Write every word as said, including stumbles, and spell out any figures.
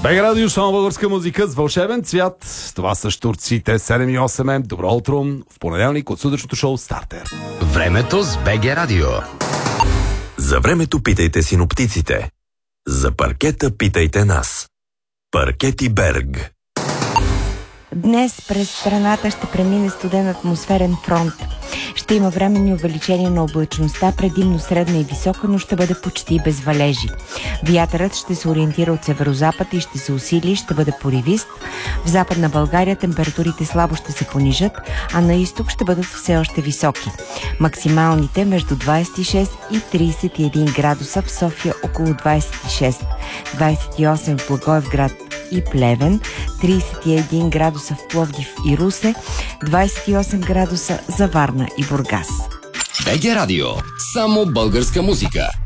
БГ Радио, само българска музика с вълшебен цвят. Това са Щурците седем и осем ем. Добро утро в понеделник от сутрешното шоу Стартер. Времето с БГ Радио. За времето питайте синоптиците. За паркета питайте нас. Паркети Берг. Днес през страната ще премине студен атмосферен фронт. Ще има временни увеличения на облачността, предимно средна и висока, но ще бъде почти без валежи. Вятърът ще се ориентира от северозапад и ще се усили и ще бъде поривист. В Западна България температурите слабо ще се понижат, а на изток ще бъдат все още високи. Максималните между двадесет и шест и тридесет и един градуса, в София около двадесет и шест, двадесет и осем в Благоевград и Плевен, тридесет и един градуса в Пловдив и Русе, двадесет и осем градуса за Варна и Бургас. БГ Радио. Само българска музика.